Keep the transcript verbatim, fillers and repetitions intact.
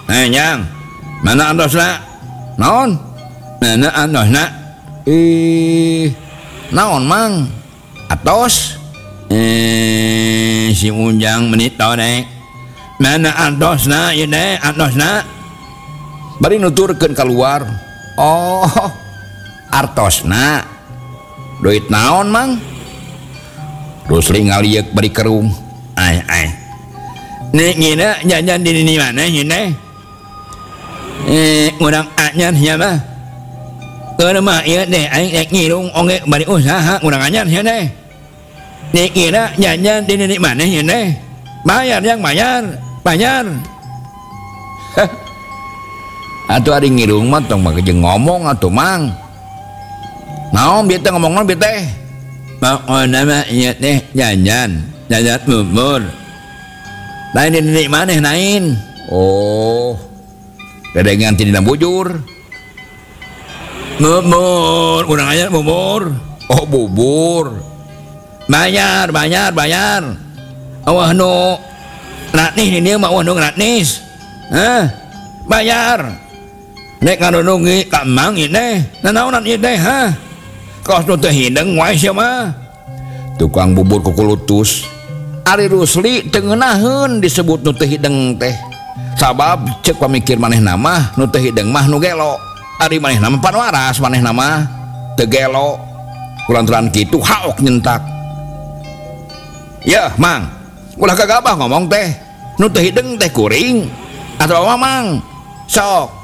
eh nyang mana andosna naon mana andosna ih naon mang atos eh si Unjang menit tau dek mana andosna ieu dek andosna bari nuturkeun keluar oh artosna duit naon mang Rusli ngaliek bari kerung ay ay nih ngina jajan di ini mana ini eh ngurang anyar ya mah kalau mah iya deh aing ek ngirung onge bari usaha ngurang anyar ya deh nih kira jajan di ini mana ini bayar yang bayar bayar atuh ari ngirung mah tong make jeung ngomong atuh mang naon bieu teh ngomongna bieu teh pokona mah ieu teh jajan jajan bubur lain ini maneh nain oh kedengan ti dina bujur bubur urang aya bubur oh bubur bayar bayar bayar awah nu ratnis ini mah awah nu ratnis hah bayar nek ngarunungi ka mang ieu teh nanaonan ieu teh hah kos nu teh hideng wae sia mah tukang bubur kukulutus Ari Rusli teu ngeunaheun disebut nu teu hideng teh sabab ceuk pamikir manehna mah nu teu hideng mah nu gelo ari manehna mah pan waras manehna mah teu gelo kulantaran kitu haok nyentak ya mang ulah kagabah ngomong teh nu teu hideng teh kuring atawa mang sok